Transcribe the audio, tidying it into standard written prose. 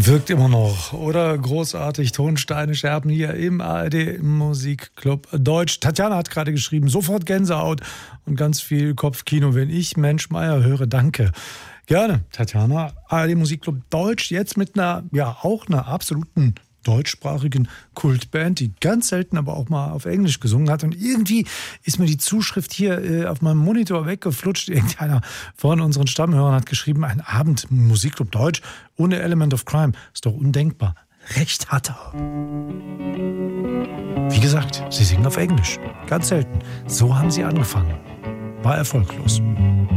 Wirkt immer noch, oder? Großartig, Tonsteine Scherben hier im ARD Musikclub Deutsch. Tatjana hat gerade geschrieben, sofort Gänsehaut und ganz viel Kopfkino, wenn ich Mensch Meier höre. Danke. Gerne, Tatjana. ARD Musikclub Deutsch, jetzt mit einer, ja, auch einer absoluten deutschsprachigen Kultband, die ganz selten aber auch mal auf Englisch gesungen hat. Und irgendwie ist mir die Zuschrift hier auf meinem Monitor weggeflutscht. Irgendeiner von unseren Stammhörern hat geschrieben, ein Abend Musikclub Deutsch ohne Element of Crime. Ist doch undenkbar. Recht hat er. Wie gesagt, sie singen auf Englisch. Ganz selten. So haben sie angefangen. War erfolglos.